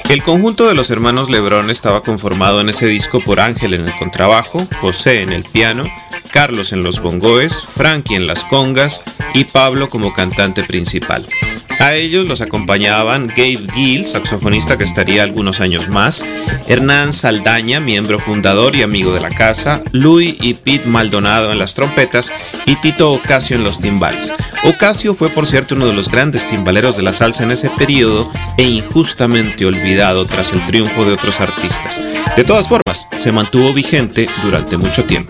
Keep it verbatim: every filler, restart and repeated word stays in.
El conjunto de los hermanos Lebrón estaba conformado en ese disco por Ángel en el contrabajo, José en el piano, Carlos en los bongoes, Frankie en las congas y Pablo como cantante principal. A ellos los acompañaban Gabe Gill, saxofonista que estaría algunos años más, Hernán Saldaña, miembro fundador y amigo de la casa, Louis y Pete Maldonado en las trompetas y Tito Ocasio en los timbales. Ocasio fue, por cierto, uno de los grandes timbaleros de la salsa en ese periodo e injustamente olvidado tras el triunfo de otros artistas. De todas formas, se mantuvo vigente durante mucho tiempo.